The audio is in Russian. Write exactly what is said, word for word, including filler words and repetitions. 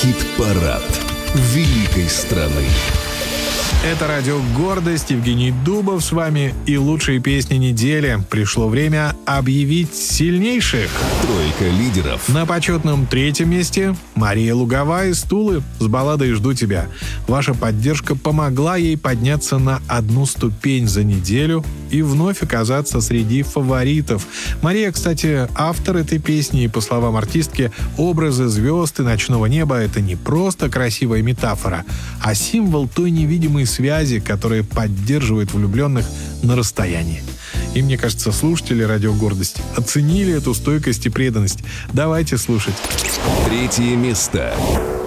Хит-парад великой страны. Это радио «Гордость», Евгений Дубов с вами и лучшие песни недели. Пришло время объявить сильнейших. Тройка лидеров. На почетном третьем месте Мария Луговая из Тулы с балладой «Жду тебя». Ваша поддержка помогла ей подняться на одну ступень за неделю и вновь оказаться среди фаворитов. Мария, кстати, автор этой песни, и, по словам артистки, образы звезд и ночного неба — это не просто красивая метафора, а символ той невидимой связи, которая поддерживает влюбленных на расстоянии. И мне кажется, слушатели радио «Гордость» оценили эту стойкость и преданность. Давайте слушать. Третье место.